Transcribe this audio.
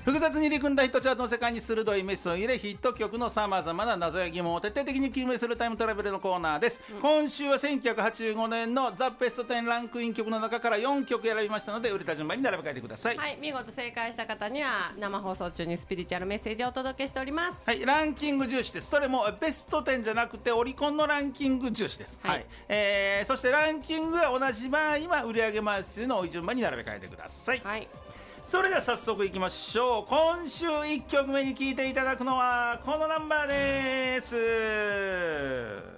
複雑に入り組んだヒットチャートの世界に鋭いメスを入れ、ヒット曲のさまざまな謎や疑問を徹底的に究明するタイムトラベルのコーナーです。今週は1985年のザ・ベスト10ランクイン曲の中から4曲選びましたので、売れた順番に並べ替えてください。 はい、見事正解した方には生放送中にスピリチュアルメッセージをお届けしております。 はい、ランキング重視です。それもベスト10じゃなくてオリコンのランキング重視です。はい、そしてランキングが同じ場合は売上枚数の多い順番に並べ替えてください。 はい、 それでは早速いきましょう。今週1曲目に聴いていただくのはこのナンバーです。